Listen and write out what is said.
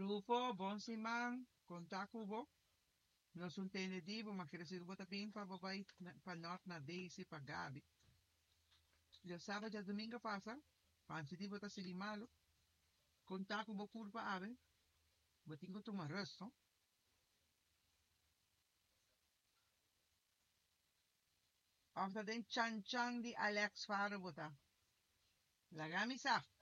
Rufo, bom simang, kontaku bo. No suntene di bo makirasigo bo taping pa babay panot na day si pagabi. Yo sábado ya domingo pasa, pansi di bo ta silimalo. Kontaku bo kurpa ave, bo tingo tumaras, no? After den chan chan di Alex Faro bota. Lagami sa.